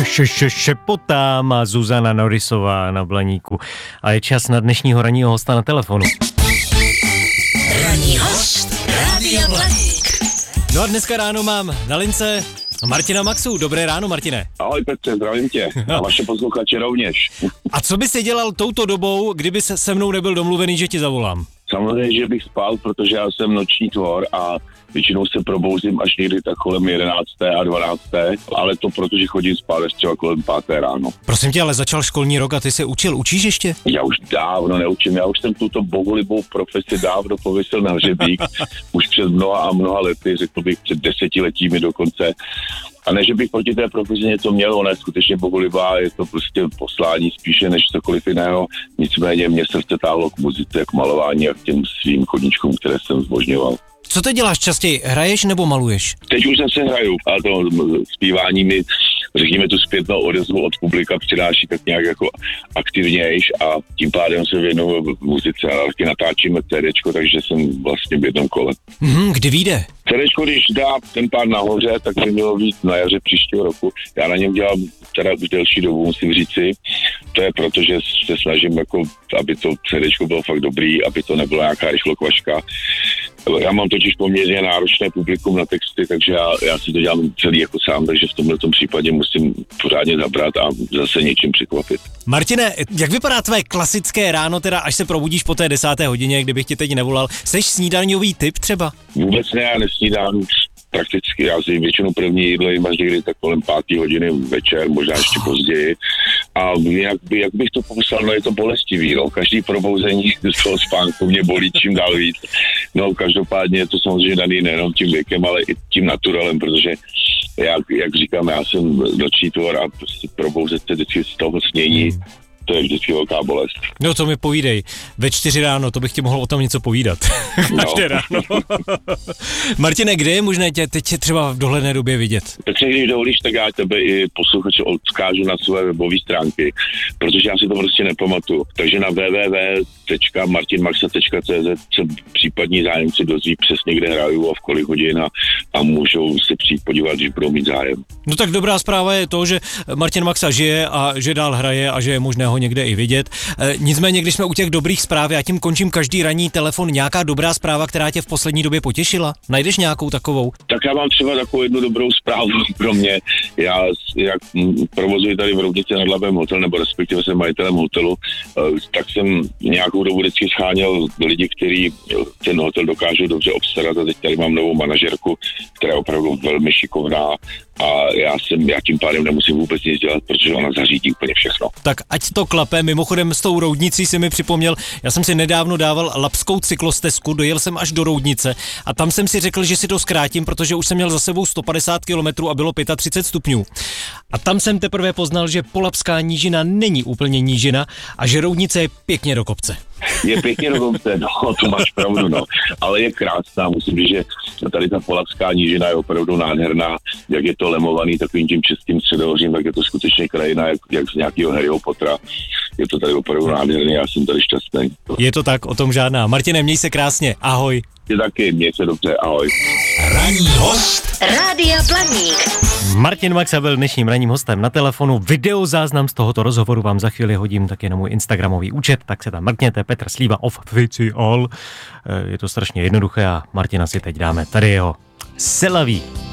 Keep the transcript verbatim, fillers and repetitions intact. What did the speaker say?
šepotá má Zuzana Norisová na Blaníku. A je čas na dnešního ranního hosta na telefonu. Ranní host Rádia Blaník. No a dneska ráno mám na lince Martina Maxu. Dobré ráno, Martine. Ahoj Petře, zdravím tě. A vaše posluchače rovněž. A co by si dělal touto dobou, kdyby se se mnou nebyl domluvený, že ti zavolám? Samozřejmě, že bych spal, protože já jsem noční tvor a většinou se probouzím až někdy tak kolem jedenácté a dvanácté, ale to protože chodím spát až třeba kolem páté ráno. Prosím tě, ale začal školní rok a ty se učil, učíš ještě? Já už dávno neučím, já už jsem tuto bohulibou profesi dávno pověsil na hřebík, už před mnoha a mnoha lety, řekl bych před desetiletími dokonce. A ne, že bych proti té profesi něco měl, ona je skutečně bohulibá, je to prostě poslání spíše než cokoliv jiného. Nicméně mě srdce táhlo k muzice, k malování a k těm svým chodníčkům, které jsem zbožňoval. Co ty děláš častěji, hraješ nebo maluješ? Teď už zase hraju, ale to zpívání mi, řekněme, tu zpětnou odezvu od publika přináší tak nějak jako aktivnějš a tím pádem se věnuju muzice a taky natáčíme CDčko, takže jsem vlastně v jednom kole. Mhm, kdy vyjde? CDčko, když dá ten pár nahoře, tak by mělo být na jaře příštího roku. Já na něm dělám teda už delší dobu, musím říci. To je proto, že se snažím, jako, aby to CDčko bylo fakt dobrý, aby to nebyla nějaká rychlokvaška. Já mám totiž poměrně náročné publikum na texty, takže já, já si to dělám celý jako sám, takže v tomto případě musím pořádně zabrat a zase něčím překvapit. Martine, jak vypadá tvé klasické ráno, teda až se probudíš po té desáté hodině, kdybych tě teď nevolal? Jseš snídaňový typ třeba? Vůbec ne, já nesnídám prakticky, já si většinou první jídlo jim až někdy tak kolem páté hodiny večer, možná ještě později. A jak, by, jak bych to popsal, no je to bolestivý, no. Každý probouzení z toho spánku mě bolí čím dál víc. No každopádně je to samozřejmě daný nejenom tím věkem, ale i tím naturalem, protože jak, jak říkám, já jsem noční tvor a prostě probouzet se vždycky z toho snění, to je vždycky velká bolest. No to mi povídej. Ve čtyři ráno, to bych ti mohl o tom něco povídat. Každé no. ráno. Martine, kde je možné tě teď třeba v dohledné době vidět? Petře, když dovolíš, tak já tebe i posluchače odkážu na své webové stránky, protože já si to prostě nepamatuju. Takže na w w w tečka martin maxa tečka c z se případní zájemci dozví přesně, kde hraju a v kolik hodin a, a můžou se přijít podívat, když budou mít zájem. No tak dobrá zpráva je to, že Martin Maxa žije a že dál hraje a že je možné ho někde i vidět. E, nicméně, když jsme u těch dobrých zpráv, já tím končím každý ranní telefon, nějaká dobrá zpráva, která tě v poslední době potěšila? Najdeš nějakou takovou? Tak já mám třeba takovou jednu dobrou zprávu pro mě. Já jak provozuji tady v Roudnici nad Labem hotel, nebo respektive jsem majitelem hotelu, tak jsem nějakou dobu vždycky scháněl lidi, kteří ten hotel dokážou dobře obstarat a teď tady mám novou manažerku, která je opravdu velmi šikovná a já jsem, já tím pádem nemusím vůbec nic dělat, protože ona zařídí úplně všechno. Tak ať to klape, mimochodem s tou Roudnicí si mi připomněl, já jsem si nedávno dával labskou cyklostezku, dojel jsem až do Roudnice a tam jsem si řekl, že si to zkrátím, protože už jsem měl za sebou sto padesát kilometrů a bylo třicet pět stupňů. A tam jsem teprve poznal, že Polabská nížina není úplně nížina a že Roudnice je pěkně do kopce. Je pěkně do kopce, no, to máš pravdu, no. Ale je krásná, musím říct, že tady ta Polabská nížina je opravdu nádherná, jak je to lemovaný takovým tím českým středohořím, tak je to skutečně krajina, jak, jak z nějakého Harryho Pottera. Je to tady opravdu nádherný, já jsem tady šťastný. Je to tak, o tom žádná. Martine, měj se krásně, ahoj. Ty taky, měj se dobře, ahoj. Ranní host Rádia Blaník. Martin Maxa byl dnešním ranním hostem na telefonu. Videozáznam z tohoto rozhovoru vám za chvíli hodím také na můj instagramový účet, tak se tam mrkněte, Petr Slíva oficiál. Je to strašně jednoduché a Martina si teď dáme. Tady jeho Selaví.